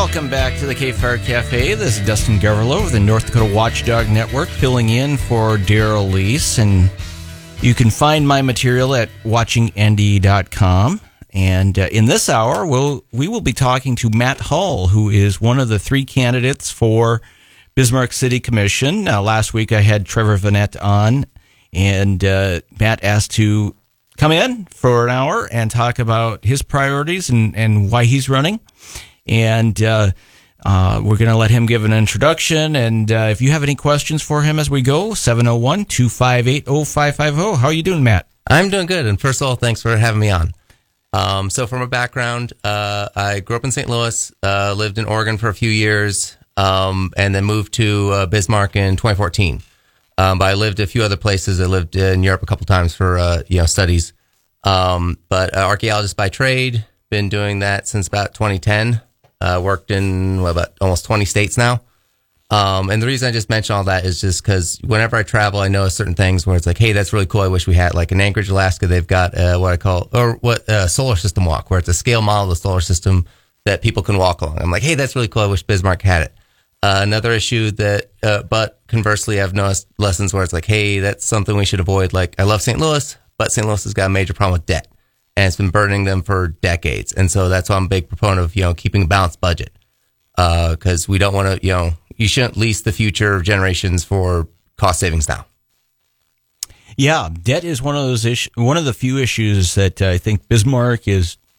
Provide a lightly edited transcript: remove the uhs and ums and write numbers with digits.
Welcome back to the K-Fire Cafe. This is Dustin Gavrilo of the North Dakota Watchdog Network, filling in for Daryl Lease. And you can find my material at watchingandy.com. And in this hour, we will be talking to Matt Hull, who is one of the three candidates for Bismarck City Commission. Last week I had Trevor Vanette on, and Matt asked to come in for an hour and talk about his priorities and why he's running. And we're going to let him give an introduction. And if you have any questions for him as we go, 701-258-0550. How are you doing, Matt? I'm doing good. And first of all, thanks for having me on. So from a background, I grew up in St. Louis, lived in Oregon for a few years, and then moved to Bismarck in 2014. But I lived a few other places. I lived in Europe a couple times for studies. But archaeologist by trade, been doing that since about 2010. Worked in about almost 20 states now. And the reason I just mention all that is just because whenever I travel, I notice certain things where it's like, hey, that's really cool. I wish we had, like in Anchorage, Alaska, they've got solar system walk, where it's a scale model of the solar system that people can walk along. I'm like, hey, that's really cool. I wish Bismarck had it. Another issue but conversely, I've noticed lessons where it's like, hey, that's something we should avoid. Like, I love St. Louis, but St. Louis has got a major problem with debt, and it's been burdening them for decades. And so that's why I'm a big proponent of, keeping a balanced budget. Because we don't want to, you shouldn't lease the future generations for cost savings now. Yeah, debt is one of those one of the few issues that I think Bismarck is